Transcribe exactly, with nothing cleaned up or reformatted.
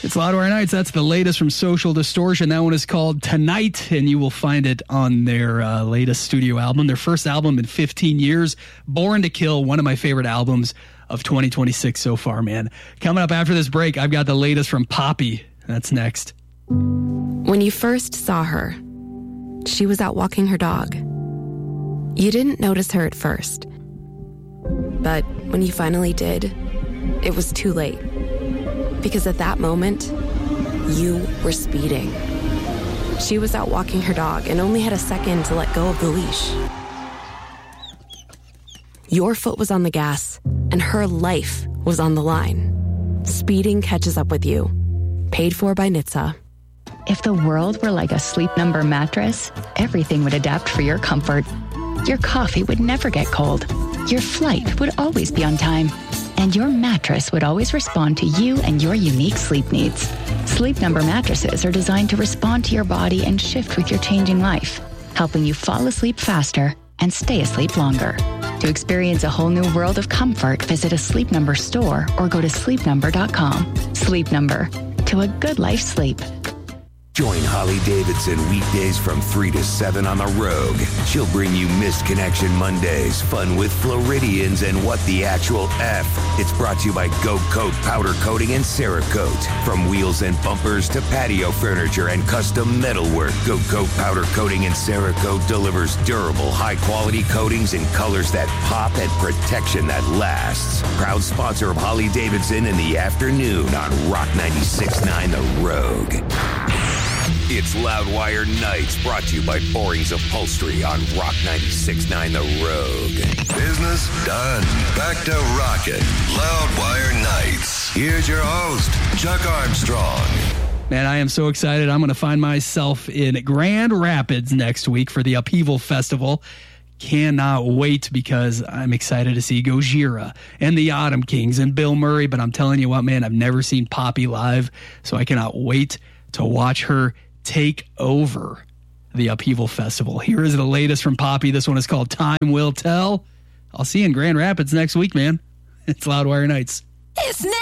It's Loudwire Nights. That's the latest from Social Distortion. That one is called Tonight, and you will find it on their uh, latest studio album, their first album in fifteen years, Born to Kill, one of my favorite albums of twenty twenty-six so far, man. Coming up after this break, I've got the latest from Poppy. That's next. When you first saw her, she was out walking her dog. You didn't notice her at first. But when you finally did, it was too late. Because at that moment, you were speeding. She was out walking her dog and only had a second to let go of the leash. Your foot was on the gas, and her life was on the line. Speeding catches up with you. Paid for by N H T S A. If the world were like a Sleep Number mattress, everything would adapt for your comfort. Your coffee would never get cold. Your flight would always be on time. And your mattress would always respond to you and your unique sleep needs. Sleep Number mattresses are designed to respond to your body and shift with your changing life, helping you fall asleep faster and stay asleep longer. To experience a whole new world of comfort, visit a Sleep Number store or go to sleep number dot com. Sleep Number. To a good life sleep. Join Holly Davidson weekdays from three to seven on The Rogue. She'll bring you Missed Connection Mondays, fun with Floridians, and What the Actual F. It's brought to you by Go Coat Powder Coating and Cerakote. From wheels and bumpers to patio furniture and custom metalwork, Go Coat Powder Coating and Cerakote delivers durable, high-quality coatings in colors that pop and protection that lasts. Proud sponsor of Holly Davidson in the afternoon on Rock ninety-six point nine The Rogue. It's Loudwire Nights, brought to you by Borings Upholstery on Rock ninety-six point nine The Rogue. Business done. Back to rockin'. Loudwire Nights. Here's your host, Chuck Armstrong. Man, I am so excited. I'm going to find myself in Grand Rapids next week for the Upheaval Festival. Cannot wait, because I'm excited to see Gojira and the Autumn Kings and Bill Murray. But I'm telling you what, man, I've never seen Poppy live, so I cannot wait to watch her take over the Upheaval Festival. Here is the latest from Poppy. This one is called Time Will Tell. I'll see you in Grand Rapids next week, man. It's Loudwire Nights. It's